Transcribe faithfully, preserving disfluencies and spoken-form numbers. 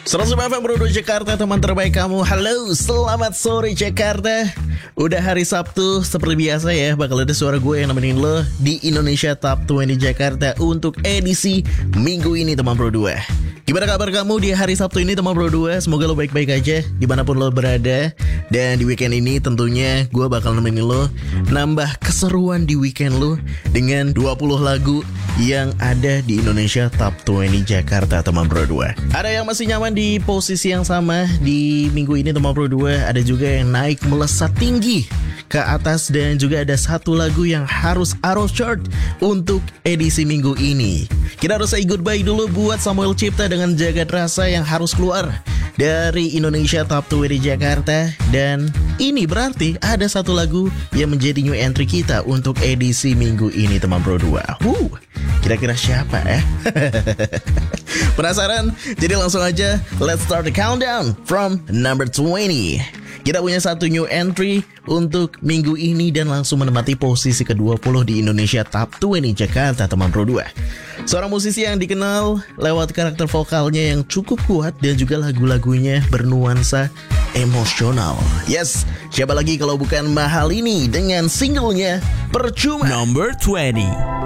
seratus F M Bro Jakarta, teman terbaik kamu. Halo, selamat sore Jakarta. Udah hari Sabtu, seperti biasa ya, bakal ada suara gue yang nemenin lo di Indonesia Top dua puluh Jakarta untuk edisi minggu ini, teman Bro dua. Gimana kabar kamu di hari Sabtu ini, teman Bro dua? Semoga lo baik-baik aja dimanapun lo berada. Dan di weekend ini tentunya gue bakal nemenin lo nambah keseruan di weekend lo dengan dua puluh lagu yang ada di Indonesia Top dua puluh Jakarta, teman Bro dua. Ada yang masih nyaman di posisi yang sama di minggu ini, teman Bro dua. Ada juga yang naik melesat tinggi ke atas, dan juga ada satu lagu yang harus out of chart untuk edisi minggu ini. Kita harus say goodbye dulu buat Samuel Cipta dengan Jagat Rasa yang harus keluar dari Indonesia Top dua puluh Jakarta. Dan ini berarti ada satu lagu yang menjadi new entry kita untuk edisi minggu ini, teman Bro dua. Wuh, kira-kira siapa ya? Penasaran? Jadi langsung aja, let's start the countdown from number twenty. Kita punya satu new entry untuk minggu ini dan langsung menempati posisi ke dua puluh di Indonesia Top dua puluh Jakarta, teman Bro dua. Seorang musisi yang dikenal lewat karakter vokalnya yang cukup kuat dan juga lagu-lagunya bernuansa emosional. Yes, siapa lagi kalau bukan Mahal ini dengan singlenya Percuma. Number twenty.